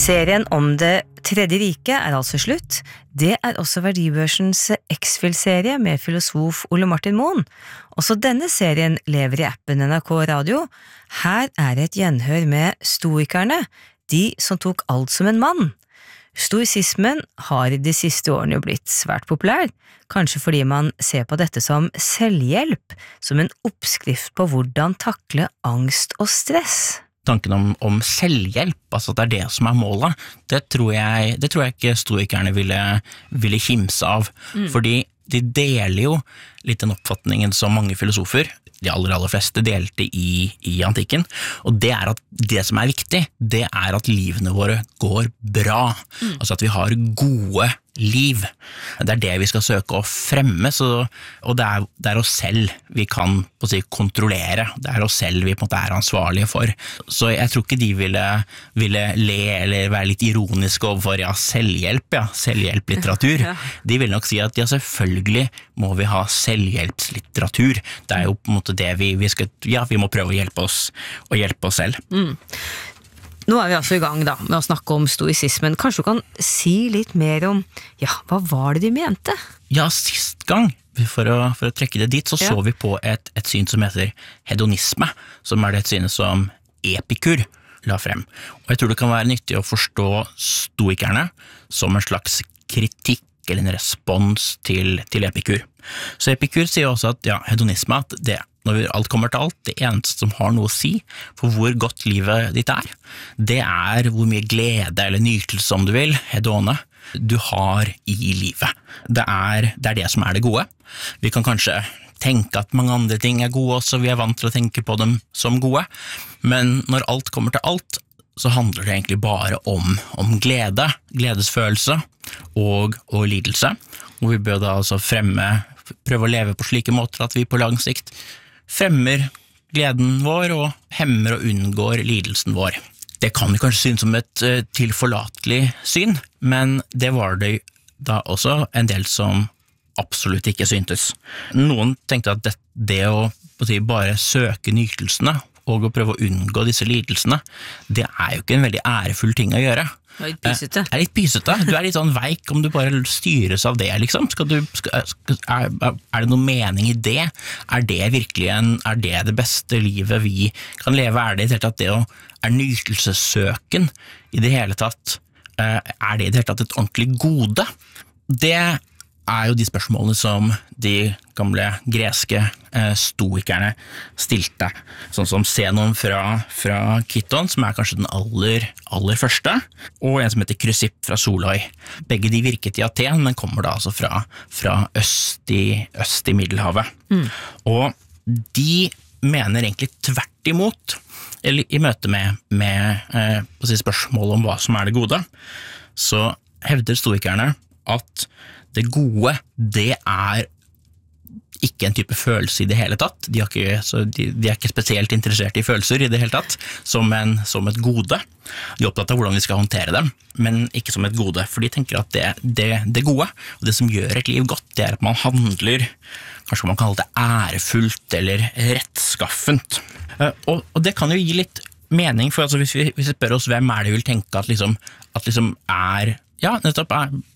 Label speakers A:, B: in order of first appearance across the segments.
A: Serien om det tredje riket altså slutt. Det også Verdibørsens X-Fill-serie med filosof Ole Martin Moen. Også denne serien lever i appen NRK Radio. Her et gjenhør med stoikerne, de som tok alt som en mann. Stoisismen har i de siste årene jo blitt svært populær, kanskje fordi man ser på dette som selvhjelp, som en oppskrift på hvordan takle angst og stress.
B: Tanken om selvhjelp, altså at det som målet, det tror jeg ikke stoikerne ville kimse av, fordi de deler jo litt den oppfatningen som mange filosofer, de aller fleste delte i antikken, og det at det som viktig, det at livene våre går bra, altså at vi har gode liv. Det det vi skal søke å fremme, og det oss selv vi kan på å si, kontrollere, det oss selv vi på en måte ansvarlige for. Så jeg tror ikke de ville le eller være litt ironiske overfor selvhjelplitteratur. De vil nok si at ja, selvfølgelig må vi ha selvhjelpslitteratur. Det jo på en måte det vi skal, ja, vi må prøve å hjelpe oss selv.
A: Nå vi altså i gang da, med å snakke om stoisismen. Kanskje du kan si litt mer om, ja, hva var det de mente?
B: Ja, sist gang, for å trekke det dit, så vi på et syn som heter hedonisme, som det et syn som Epikur la frem. Og jeg tror det kan være nyttig å forstå stoikerne som en slags kritikk eller en respons til Epikur. Så Epikur sier også at ja, hedonisme, at det når alt kommer til alt, det eneste som har noe å si for hvor godt livet ditt det hvor mye glede eller nytelse som du vil, hedone, du har i livet. Det det som det gode. Vi kan kanskje tenke at mange andre ting gode også, vi vant til å tenke på dem som gode, men når alt kommer til alt, så handler det egentlig bare om glede, gledesfølelse og lidelse, og vi bør da altså prøve å leve på slike måter at vi på lang sikt fremmer gleden vår og hemmer og unngår lidelsen vår. Det kan kanskje synes som et tilforlatelig syn, men det var det da også en del som absolutt ikke syntes. Noen tenkte at det å bare søke nytelsene og å prøve å unngå disse lidelsene, det jo ikke en veldig ærefull ting å gjøre.
A: Det litt pysete.
B: Litt pysete. Du litt sånn veik om du bare styres av det, liksom. Det noen mening i det? Det virkelig det beste livet vi kan leve? Det i det hele tatt det å nytelsessøken i det hele tatt? Det i det hele tatt et ordentlig gode? Det jo de spørsmålene som de gamle greske stoikerne stilte, sånn som Zenon fra Kiton, som kanskje den aller første, og en som heter Chrysipp fra Soloi. Begge de virket i Aten, men kommer da altså fra øst i Middelhavet. Og de mener egentlig tvert imot, eller i møte med spørsmål om hva som det gode, så hevder stoikerne at det gode, det ikke en type følelse i det hele tatt. De ikke spesielt interessert i følelser i det hele tatt, som et gode. De opptatt av hvordan vi skal håndtere dem, men ikke som et gode, for de tenker at det gode, og det som gjør et liv godt, det at man handler, kanskje man kaller det ærefullt eller rettskaffent. Og det kan jo gi litt mening, for altså hvis vi spør oss hvem det vil tenke at liksom ja, nettopp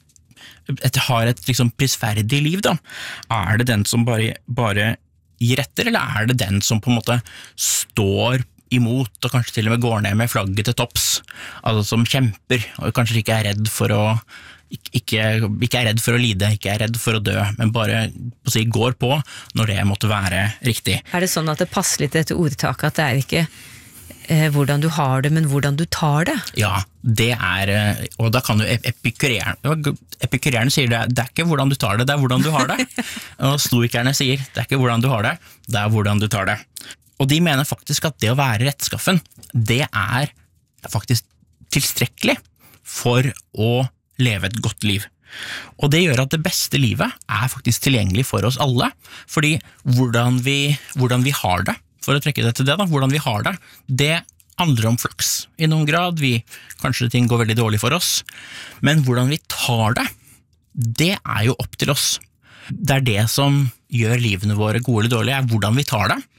B: har et liksom prisverdig liv da. Det den som bare gir etter, eller det den som på en måte står imot, og kanskje til og med går ned med flagget til topps, altså som kjemper, og kanskje ikke redd for å ikke redd for å lide, ikke redd for å dø, men bare går på når det måtte være riktig.
A: Det sånn at det passer litt etter ordtaket, at det ikke hvordan du har det, men hvordan du tar det?
B: Ja, det og da kan jo epikureerne sier det ikke hvordan du tar det, det hvordan du har det. Og stoikerne sier, det ikke hvordan du har det, det hvordan du tar det. Og de mener faktisk at det å være rettskaffen, det faktisk tilstrekkelig for å leve et godt liv. Og det gjør at det beste livet faktisk tilgjengelig for oss alle, fordi hvordan vi har det, for å trekke det til det da, hvordan vi har det handler om flaks i noen grad, kanskje ting går veldig dårlig for oss, men hvordan vi tar det jo opp til oss. Det det som gjør livene våre gode eller dårlige, hvordan vi tar det,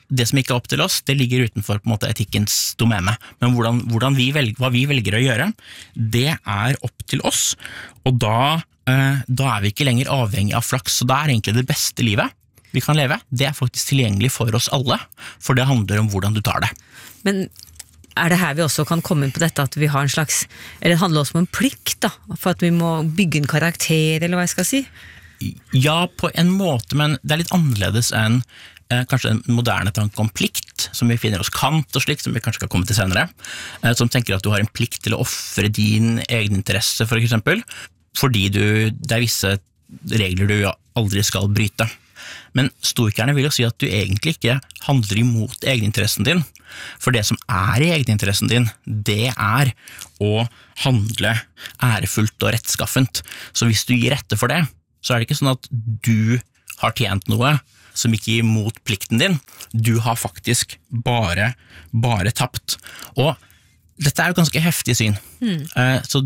B: det som ikke er opp til oss, det ligger utenfor på en måte etikkens domene. Men hva vi velger å gjøre, det er opp til oss, og da er vi ikke lenger avhengig av flaks, så da er egentlig det beste livet vi kan leve, det er faktisk tilgjengelig for oss alle, for det handler om hvordan du tar det.
A: Men er det her vi også kan komme inn på dette, at vi har en slags, eller det handler også om en plikt da, for at vi må bygge en karakter, eller hva jeg skal si?
B: Ja, på en måte, men det er litt annerledes enn kanskje en moderne tanke om plikt, som vi finner hos Kant og slik, som vi kanskje skal komme til senere, som tenker at du har en plikt til å offre din egeninteresse, for eksempel, fordi det er visse regler du aldri skal bryte. Men stoikerne vil jo si at du egentlig ikke handler imot egeninteressen din, for det som er i egeninteressen din, det er å handle ærefullt og rettskaffent. Så hvis du gir rette for det, så er det ikke sånn at du har tjent noe som ikke gir mot plikten din, du har faktisk bare tapt. Og dette er jo ganske heftig syn. Så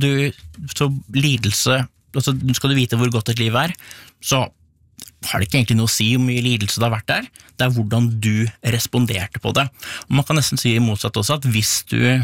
B: lidelse, altså skal du vite hvor godt et liv er, så har det ikke egentlig noe å si hvor mye lidelse det har vært der, det er hvordan du responderte på det. Og man kan nesten si motsatt også, at hvis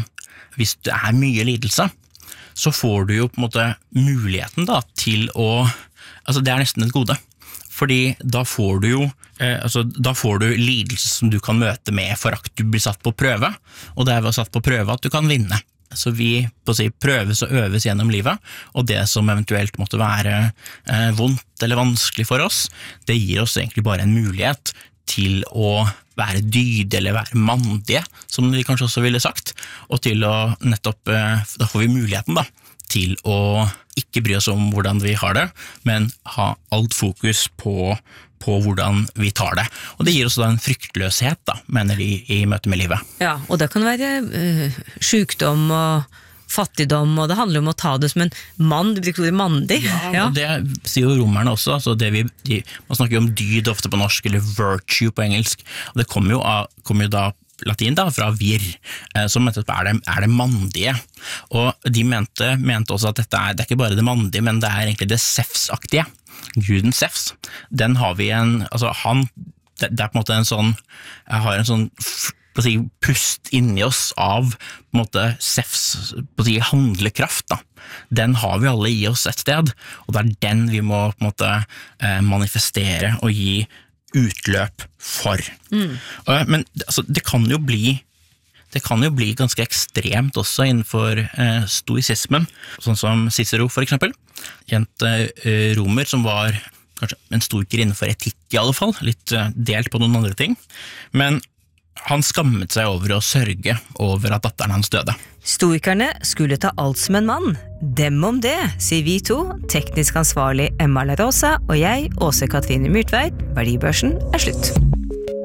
B: det er mye lidelse, så får du jo på en måte muligheten da, til å, altså det er nesten et gode, fordi da får du jo, da får du lidelse som du kan møte med forakt, du blir satt på prøve, og det er satt på prøve at du kan vinne. Så vi prøves og øves gjennom livet, og det som eventuelt måtte være vondt eller vanskelig for oss, det gir oss egentlig bare en mulighet til å være dydige eller være mandige, som vi kanskje også ville sagt, og til å nettopp, da får vi muligheten da, til å ikke bry oss om hvordan vi har det, men ha alt fokus på hvordan vi tar det. Og det gir oss da en fryktløshet, da, mener de i møte med livet.
A: Ja, og det kan være sykdom og fattigdom, og det handler om å ta det som en mann, du bruker ordet mandig.
B: Ja, og det sier jo romerne også, altså man snakker jo om dyd ofte på norsk, eller virtue på engelsk, og det kommer jo da latin da, fra vir, som er det mandige, og de mente også at det er ikke bare det mandige, men det er egentlig det Zeus-aktige, guden Zeus. Den har vi det er på en måte en sånn, jeg har en sånn pust inni oss av på en måte Zeus, handlekraft da. Den har vi alle i oss et sted, og det er den vi må på en måte manifestere og gi utløp for. Men altså, det kan jo bli ganske ekstremt også innenfor stoisismen, sånn som Cicero for eksempel, kjent romer som var kanskje en stoiker innenfor etikk i alle fall, litt delt på noen andre ting, men han skammet seg over å sørge over at datteren hans døde.
A: Stoikerne skulle ta alt som en mann. Dem om det, sier vi to, teknisk ansvarlig Emma La Rosa og jeg, Åse Katrine Myrtveit. Verdibørsen er slutt.